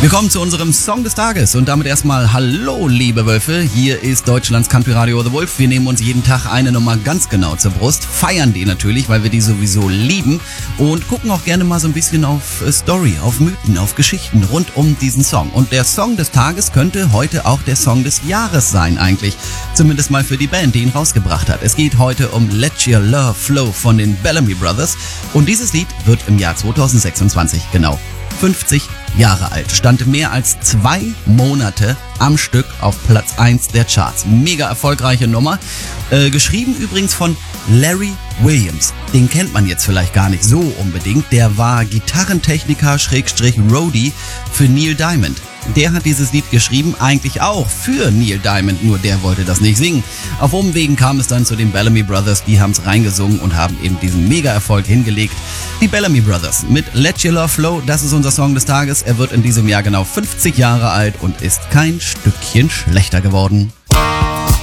Wir kommen zu unserem Song des Tages und damit erstmal Hallo liebe Wölfe, hier ist Deutschlands Country Radio The Wolf. Wir nehmen uns jeden Tag eine Nummer ganz genau zur Brust, feiern die natürlich, weil wir die sowieso lieben und gucken auch gerne mal so ein bisschen auf Story, auf Mythen, auf Geschichten rund um diesen Song. Und der Song des Tages könnte heute auch der Song des Jahres sein eigentlich, zumindest mal für die Band, die ihn rausgebracht hat. Es geht heute um Let Your Love Flow von den Bellamy Brothers und dieses Lied wird im Jahr 2026 genau 50 Jahre alt, stand mehr als 2 Monate am Stück auf Platz 1 der Charts. Mega erfolgreiche Nummer. Geschrieben übrigens von Larry Williams. Den kennt man jetzt vielleicht gar nicht so unbedingt. Der war Gitarrentechniker / Roadie für Neil Diamond. Der hat dieses Lied geschrieben, eigentlich auch für Neil Diamond, nur der wollte das nicht singen. Auf Umwegen kam es dann zu den Bellamy Brothers, die haben es reingesungen und haben eben diesen Mega-Erfolg hingelegt. Die Bellamy Brothers mit Let Your Love Flow, das ist unser Song des Tages. Er wird in diesem Jahr genau 50 Jahre alt und ist kein Stückchen schlechter geworden.